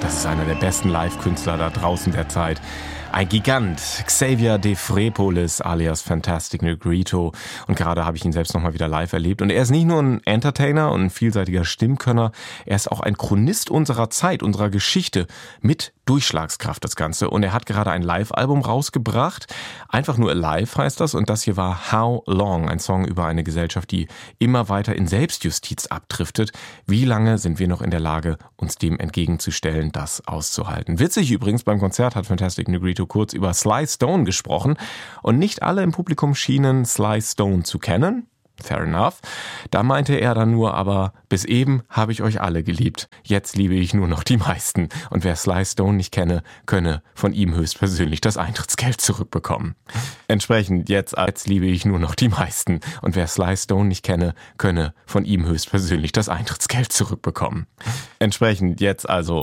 Das ist einer der besten Live-Künstler da draußen der Zeit. Ein Gigant, Xavier de Frepolis alias Fantastic Negrito. Und gerade habe ich ihn selbst nochmal wieder live erlebt. Und er ist nicht nur ein Entertainer und ein vielseitiger Stimmkönner, er ist auch ein Chronist unserer Zeit, unserer Geschichte mit Durchschlagskraft das Ganze. Und er hat gerade ein Live-Album rausgebracht. Einfach nur Alive heißt das. Und das hier war How Long, ein Song über eine Gesellschaft, die immer weiter in Selbstjustiz abdriftet. Wie lange sind wir noch in der Lage, uns dem entgegenzustellen, das auszuhalten? Witzig übrigens, beim Konzert hat Fantastic Negrito kurz über Sly Stone gesprochen. Und nicht alle im Publikum schienen Sly Stone zu kennen. Fair enough. Da meinte er dann nur, aber bis eben habe ich euch alle geliebt. Jetzt liebe ich nur noch die meisten. Und wer Sly Stone nicht kenne, könne von ihm höchstpersönlich das Eintrittsgeld zurückbekommen. Entsprechend jetzt liebe ich nur noch die meisten. Und wer Sly Stone nicht kenne, könne von ihm höchstpersönlich das Eintrittsgeld zurückbekommen. Entsprechend jetzt also